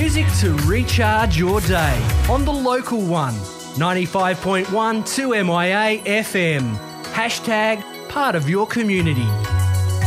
Music to recharge your day on the local one. 95.1 2MIA FM. Hashtag part of your community.